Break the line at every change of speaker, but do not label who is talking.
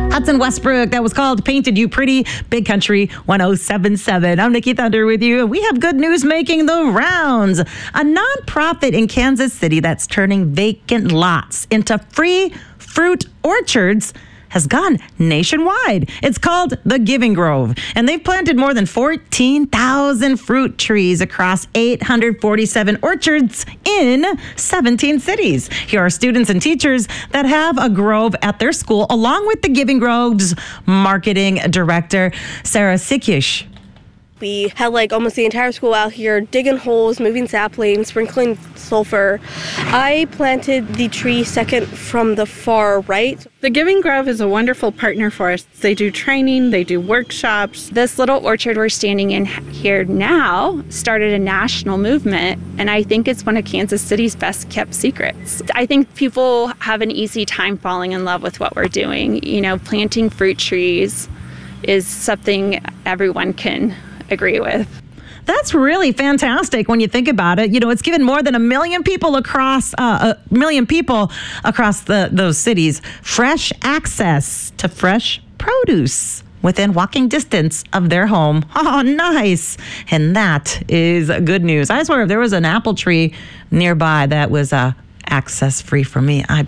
Hudson Westbrook. That was called Painted You Pretty. Big Country 107.7. I'm Nikki Thunder with you. We have good news making the rounds. A nonprofit in Kansas City that's turning vacant lots into free fruit orchards has gone nationwide. It's called The Giving Grove, and they've planted more than 14,000 fruit trees across 847 orchards in 17 cities. Here are students and teachers that have a grove at their school, along with The Giving Grove's marketing director, Sarah Sikish.
We had almost the entire school out here digging holes, moving saplings, sprinkling sulfur. I planted the tree second from the far right.
The Giving Grove is a wonderful partner for us. They do training, they do workshops.
This little orchard we're standing in here now started a national movement, and I think it's one of Kansas City's best kept secrets. I think people have an easy time falling in love with what we're doing. You know, planting fruit trees is something everyone can agree with.
That's really fantastic when you think about it. You know, it's given more than 1 million people across those cities fresh access to fresh produce within walking distance of their home. Oh, nice. And that is good news. I swear if there was an apple tree nearby that was access free for me, I'd